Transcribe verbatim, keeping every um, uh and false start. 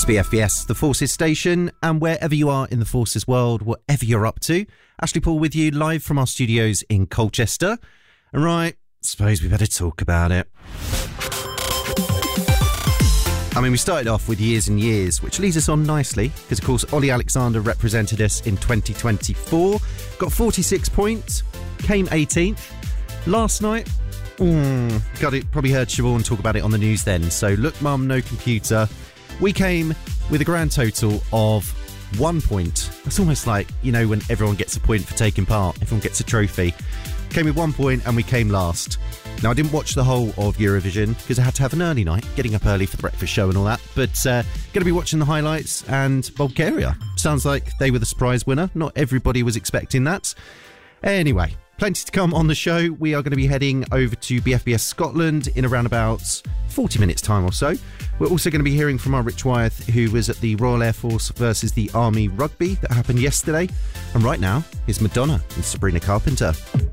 It's B F B S, the Forces Station, and wherever you are in the Forces world, whatever you're up to, Ashley Paul with you live from our studios in Colchester. And right, suppose we better talk about it. I mean, we started off with Years and Years, which leads us on nicely, because of course Ollie Alexander represented us in twenty twenty-four, got forty-six points, came eighteenth. Last night, mm, got it, probably heard Siobhan talk about it on the news then, so look mum, no computer. We came with a grand total of one point. That's almost like, you know, when everyone gets a point for taking part, everyone gets a trophy. Came with one point and we came last. Now, I didn't watch the whole of Eurovision because I had to have an early night, getting up early for the breakfast show and all that. But uh, going to be watching the highlights, and Bulgaria sounds like they were the surprise winner. Not everybody was expecting that. Anyway, plenty to come on the show. We are going to be heading over to B F B S Scotland in around about forty minutes time or so. We're also going to be hearing from our Rich Wyeth, who was at the Royal Air Force versus the Army Rugby that happened yesterday. And right now, here's Madonna and Sabrina Carpenter.